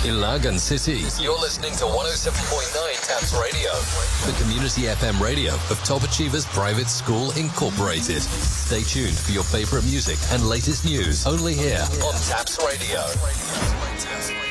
in Lagan City. You're listening to 107.9 TAPS Radio, the community FM radio of Top Achievers Private School Incorporated. Stay tuned for your favorite music and latest news only here on TAPS Radio.